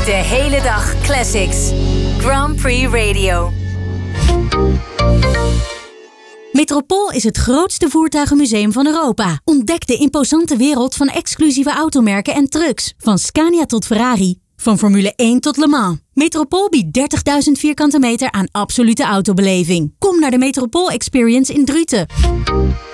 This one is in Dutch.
De hele dag classics. Grand Prix Radio. Metropool is het grootste voertuigenmuseum van Europa. Ontdek de imposante wereld van exclusieve automerken en trucks. Van Scania tot Ferrari. Van Formule 1 tot Le Mans. Metropool biedt 30.000 vierkante meter aan absolute autobeleving. Kom naar de Metropool Experience in Druten.